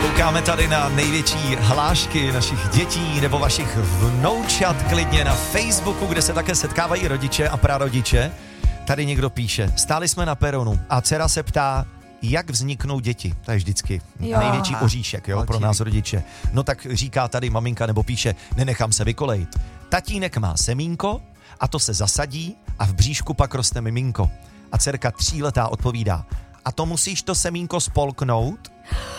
Koukáme tady na největší hlášky našich dětí nebo vašich vnoučat klidně na Facebooku, kde se také setkávají rodiče a prarodiče. Tady někdo píše, stáli jsme na peronu a dcera se ptá, jak vzniknou děti. To je vždycky největší oříšek, jo, pro nás rodiče. No tak říká tady maminka nebo píše, nenechám se vykolejit. Tatínek má semínko a to se zasadí a v bříšku pak roste miminko. A dcerka 3letá odpovídá, a to musíš to semínko spolknout?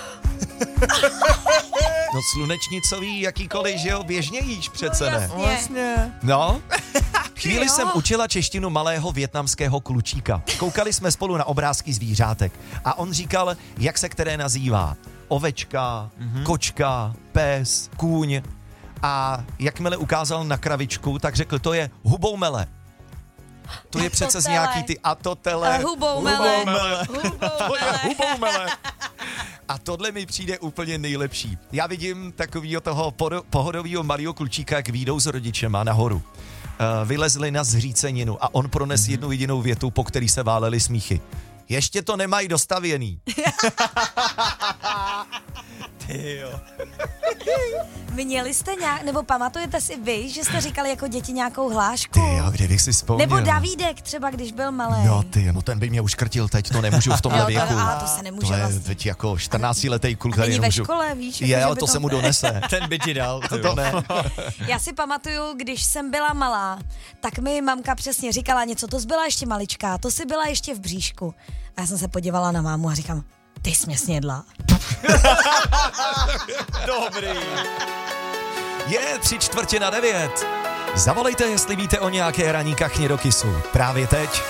No slunečnicový, jakýkoliv, že jo, běžně jíš přece, ne? Vlastně. No, chvíli jsem učila češtinu malého vietnamského klučíka. Koukali jsme spolu na obrázky zvířátek a on říkal, jak se které nazývá. Ovečka, kočka, pes, kůň. A jakmile ukázal na kravičku, tak řekl, to je huboumele. To je přece z nějaký ty atotele. Huboumele. To je huboumele. A tohle mi přijde úplně nejlepší. Já vidím takovýho toho pohodovýho malého klučíka, jak výjdou s rodičema nahoru. Vylezli na zříceninu a on prones jednu jedinou větu, po který se váleli smíchy. Ještě to nemají dostavěný. Tyjo. Měli jste nějak, nebo pamatujete si vy, že jste říkali jako děti nějakou hlášku? Tyjo, kde bych si vzpomněl. Nebo Davídek třeba, když byl malý. No ty, no ten by mě uškrtil teď, to nemůžu v tomhle věku. To se nemůže to je vlastně. teď jako 14letý kluk. Není ve škole, víš? Je, ale by to se mu donese. Ten by ti dal. To ne. Já si pamatuju, když jsem byla malá, tak mi mamka přesně říkala něco, to jsi byla ještě maličká, to si byla ještě v bříšku. A já jsem se podívala na mámu a říkám, ty jsi mě snědla. Dobrý. Je 8:45. Zavolejte, jestli víte o nějaké raní kachně do kysu. Právě teď